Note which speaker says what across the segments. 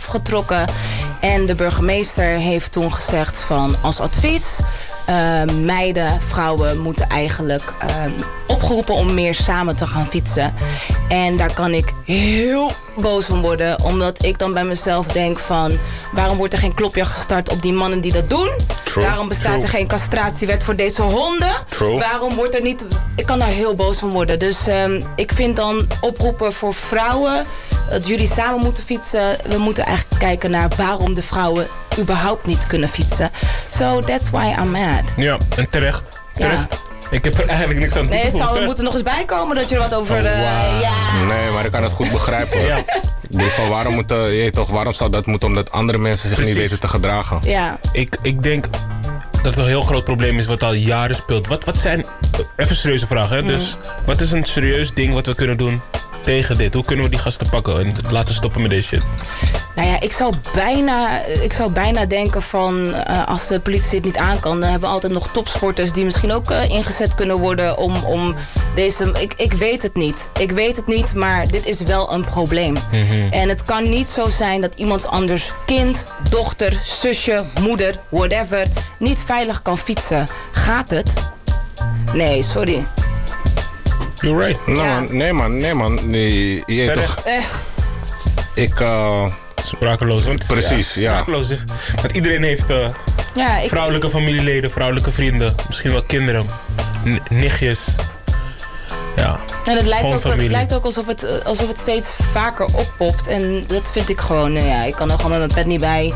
Speaker 1: afgetrokken. En de burgemeester heeft toen gezegd van als advies... meiden, vrouwen moeten eigenlijk opgeroepen om meer samen te gaan fietsen. En daar kan ik heel boos om worden. Omdat ik dan bij mezelf denk van... waarom wordt er geen klopjacht gestart op die mannen die dat doen?
Speaker 2: True.
Speaker 1: Waarom bestaat er geen castratiewet voor deze honden?
Speaker 2: True.
Speaker 1: Waarom wordt er niet... Ik kan daar heel boos om worden. Dus ik vind dan oproepen voor vrouwen... dat jullie samen moeten fietsen. We moeten eigenlijk kijken naar waarom de vrouwen überhaupt niet kunnen fietsen. So that's why I'm mad.
Speaker 3: Ja, en terecht.
Speaker 1: Ja.
Speaker 3: Ik heb er eigenlijk niks aan toe te
Speaker 1: Nee, het
Speaker 3: voegen.
Speaker 1: moet er nog eens bij komen dat je er wat over... ja.
Speaker 2: Nee, maar ik kan het goed begrijpen.
Speaker 3: Ja.
Speaker 2: Ik bedoel van, waarom zou dat moeten? Omdat andere mensen zich
Speaker 3: Precies.
Speaker 2: niet weten te gedragen.
Speaker 1: Ja.
Speaker 3: Ik denk dat het een heel groot probleem is wat al jaren speelt. Wat zijn... Even een serieuze vraag, hè. Dus wat is een serieus ding wat we kunnen doen tegen dit? Hoe kunnen we die gasten pakken en laten stoppen met deze shit?
Speaker 1: Nou ja, ik zou bijna denken van... als de politie het niet aan kan... dan hebben we altijd nog topsporters... die misschien ook ingezet kunnen worden om deze... Ik weet het niet. Ik weet het niet, maar dit is wel een probleem. En het kan niet zo zijn dat iemands anders kind, dochter, zusje, moeder, whatever... niet veilig kan fietsen. Gaat het? Nee, sorry.
Speaker 3: You're right.
Speaker 1: Ja.
Speaker 2: Nee man. Nee, je weet toch...
Speaker 1: Echt.
Speaker 2: Ik...
Speaker 3: Sprakeloos. Want,
Speaker 2: Precies, ja.
Speaker 3: Sprakeloos. Want iedereen heeft
Speaker 1: Ja,
Speaker 3: vrouwelijke familieleden, vrouwelijke vrienden. Misschien wel kinderen. Nichtjes. Ja.
Speaker 1: En het
Speaker 3: Schoonfamilie.
Speaker 1: lijkt ook alsof het steeds vaker oppopt. En dat vind ik gewoon... Nou ja, ik kan er gewoon met mijn pet niet bij.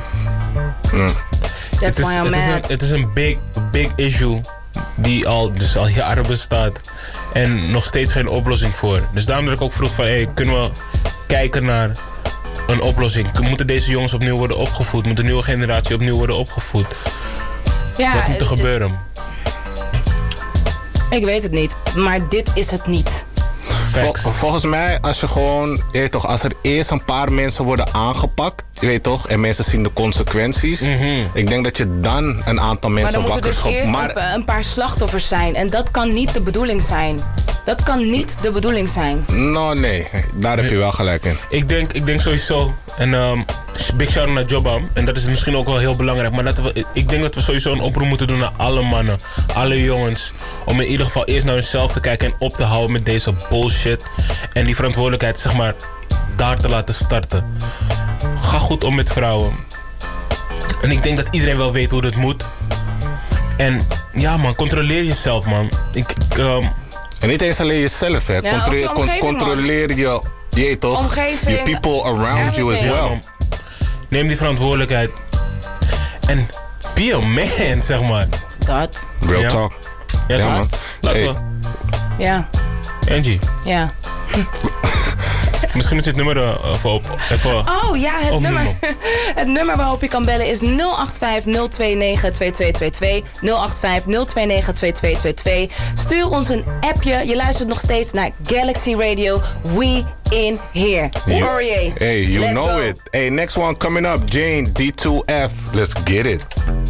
Speaker 1: That's why I'm mad.
Speaker 3: Het is een big issue die al jaren bestaat. En nog steeds geen oplossing voor. Dus daarom dat ik ook vroeg van... kunnen we kijken naar een oplossing? Moeten deze jongens opnieuw worden opgevoed? Moet de nieuwe generatie opnieuw worden opgevoed?
Speaker 1: Ja,
Speaker 3: Wat moet er gebeuren?
Speaker 1: Ik weet het niet. Maar dit is het niet.
Speaker 2: Volgens mij, als je gewoon... als er eerst een paar mensen worden aangepakt... je weet toch, en mensen zien de consequenties... ik denk dat je dan een aantal
Speaker 1: Maar
Speaker 2: mensen
Speaker 1: dan moeten
Speaker 2: wakker
Speaker 1: dus
Speaker 2: schopt.
Speaker 1: eerst een paar slachtoffers zijn. En dat kan niet de bedoeling zijn. Dat kan niet de bedoeling zijn.
Speaker 2: Nou, nee. Daar heb je wel gelijk in.
Speaker 3: Ik denk sowieso... En big shout-out naar Jobam. En dat is misschien ook wel heel belangrijk. Maar ik denk dat we sowieso een oproep moeten doen naar alle mannen. Alle jongens. Om in ieder geval eerst naar hunzelf te kijken en op te houden met deze bullshit. En die verantwoordelijkheid, zeg maar, daar te laten starten. Ga goed om met vrouwen. En ik denk dat iedereen wel weet hoe dat moet. En ja man, controleer jezelf man.
Speaker 2: En niet eens alleen jezelf, hè.
Speaker 1: Ja, ook de omgeving,
Speaker 2: Controleer je toch?
Speaker 1: Omgeving,
Speaker 2: your people around you as
Speaker 1: everything.
Speaker 2: well.
Speaker 3: Neem die verantwoordelijkheid. En be a man, zeg maar.
Speaker 1: Dat.
Speaker 2: Real
Speaker 3: Ja.
Speaker 2: talk.
Speaker 3: Ja,
Speaker 2: Ja,
Speaker 3: toch?
Speaker 2: man.
Speaker 3: Laten
Speaker 2: Hey.
Speaker 3: we.
Speaker 1: Ja.
Speaker 3: Angie,
Speaker 1: Ja.
Speaker 3: misschien moet je het nummer even
Speaker 1: Oh ja, het
Speaker 3: opnoemen.
Speaker 1: nummer. Het nummer waarop je kan bellen is 085 029 2222. 085 029 2222. Stuur ons een appje. Je luistert nog steeds naar Galaxy Radio. We in here. Poirier.
Speaker 2: Hey, you
Speaker 1: Let's
Speaker 2: know
Speaker 1: go.
Speaker 2: it. Hey, next one coming up. Jane, D2F. Let's get it.